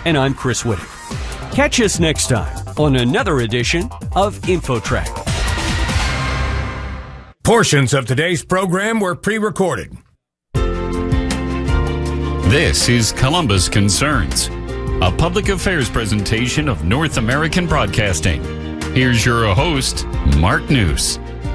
And I'm Chris Whittick. Catch us next time on another edition of InfoTrack. Portions of today's program were pre-recorded. This is Columbus Concerns, a public affairs presentation of North American Broadcasting. Here's your host, Mark News.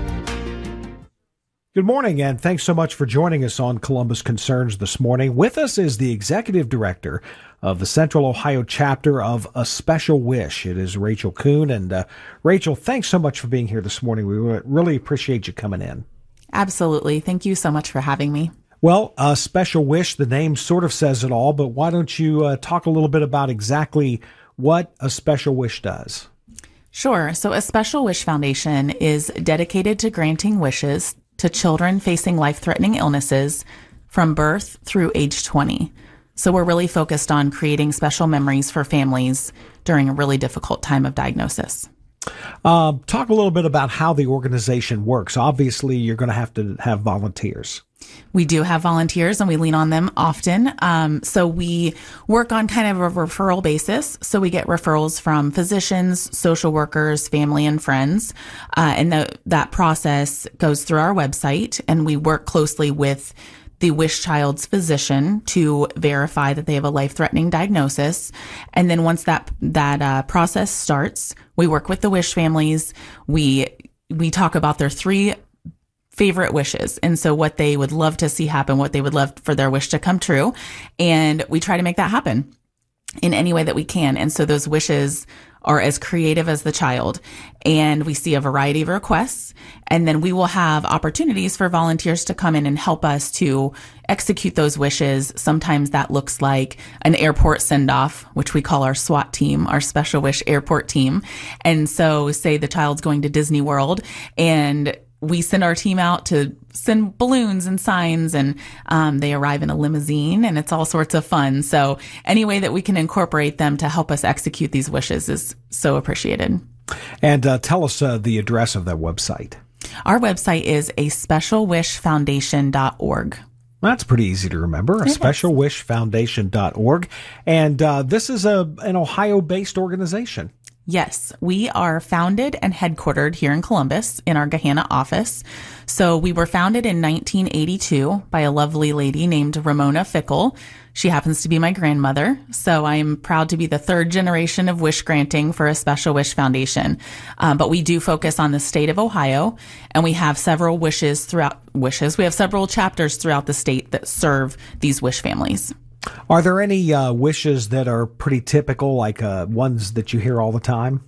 Good morning, and thanks so much for joining us on Columbus Concerns this morning. With us is the Executive Director of the Central Ohio chapter of A Special Wish. It is Rachel Kuhn. And Rachel, thanks so much for being here this morning. We really appreciate you coming in. Absolutely. Thank you so much for having me. Well, A Special Wish, the name sort of says it all, but why don't you talk a little bit about exactly what A Special Wish does? Sure. So A Special Wish Foundation is dedicated to granting wishes to children facing life-threatening illnesses from birth through age 20. So we're really focused on creating special memories for families during a really difficult time of diagnosis. Talk a little bit about how the organization works. Obviously, you're going to have volunteers. We do have volunteers and we lean on them often. So we work on kind of a referral basis. So we get referrals from physicians, social workers, family, and friends. And that process goes through our website, and we work closely with the wish child's physician to verify that they have a life-threatening diagnosis. And then once that process starts, we work with the wish families. We talk about their 3 favorite wishes. And so what they would love to see happen, what they would love for their wish to come true. And we try to make that happen in any way that we can. And so those wishes are as creative as the child. And we see a variety of requests. And then we will have opportunities for volunteers to come in and help us to execute those wishes. Sometimes that looks like an airport send-off, which we call our SWAT team, our Special Wish Airport Team. And so say the child's going to Disney World, and we send our team out to send balloons and signs, and they arrive in a limousine, and it's all sorts of fun. So any way that we can incorporate them to help us execute these wishes is so appreciated. And tell us the address of that website. Our website is aspecialwishfoundation.org. That's pretty easy to remember, aspecialwishfoundation.org. And this is an Ohio-based organization. Yes, we are founded and headquartered here in Columbus in our Gahanna office. So we were founded in 1982 by a lovely lady named Ramona Fickle. She happens to be my grandmother. So I am proud to be the 3rd generation of wish granting for A Special Wish Foundation. But we do focus on the state of Ohio, and we have several We have several chapters throughout the state that serve these wish families. Are there any wishes that are pretty typical, like ones that you hear all the time?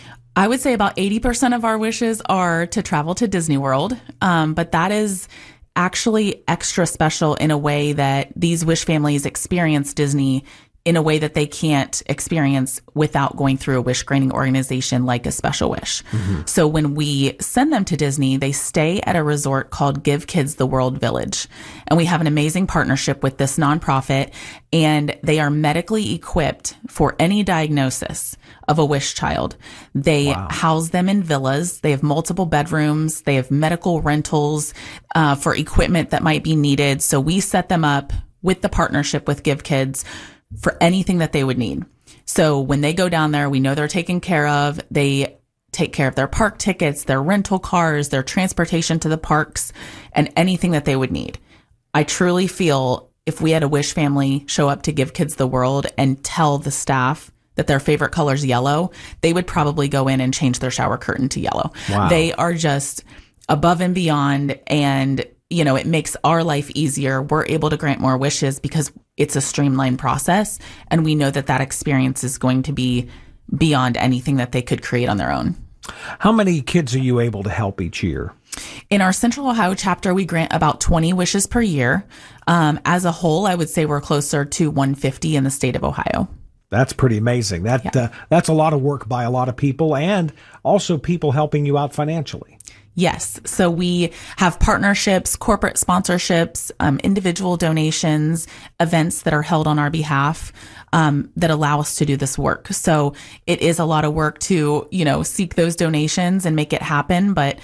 I would say about 80% of our wishes are to travel to Disney World, but that is actually extra special in a way that these wish families experience Disney in a way that they can't experience without going through a wish granting organization like A Special Wish. Mm-hmm. So when we send them to Disney, they stay at a resort called Give Kids the World Village. And we have an amazing partnership with this nonprofit, and they are medically equipped for any diagnosis of a wish child. They house them in villas. They have multiple bedrooms. They have medical rentals for equipment that might be needed. So we set them up with the partnership with Give Kids for anything that they would need. So when they go down there, we know they're taken care of. They take care of their park tickets, their rental cars, their transportation to the parks, and anything that they would need. I truly feel if we had a wish family show up to Give Kids the World and tell the staff that their favorite color is yellow, they would probably go in and change their shower curtain to yellow. Wow. They are just above and beyond, and it makes our life easier. We're able to grant more wishes because it's a streamlined process, and we know that experience is going to be beyond anything that they could create on their own. How many kids are you able to help each year? In our Central Ohio chapter, we grant about 20 wishes per year. As a whole, I would say we're closer to 150 in the state of Ohio. That's pretty amazing. That's a lot of work by a lot of people, and also people helping you out financially. Yes. So we have partnerships, corporate sponsorships, individual donations, events that are held on our behalf that allow us to do this work. So it is a lot of work to, seek those donations and make it happen. But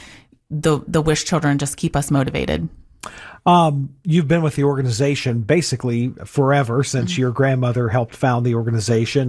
the Wish children just keep us motivated. You've been with the organization basically forever, since your grandmother helped found the organization.